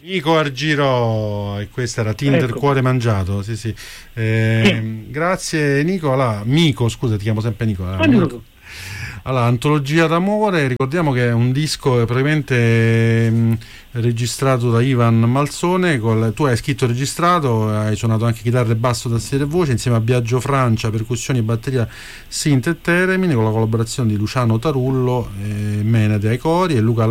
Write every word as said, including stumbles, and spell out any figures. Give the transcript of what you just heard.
Nico Argiro, e questa era Tinder ecco. Cuore mangiato, sì sì. Eh, sì. Grazie Nico, allora, Mico, scusa ti chiamo sempre Nico. Allora, Nico. Allora, Antologia d'amore, ricordiamo che è un disco praticamente mh, registrato da Ivan Malzone, col, tu hai scritto e registrato, hai suonato anche chitarra e basso, tastiere e voce, insieme a Biagio Francia, percussioni e batteria, synth e teremine, con la collaborazione di Luciano Tarullo, eh, Menade ai cori e Luca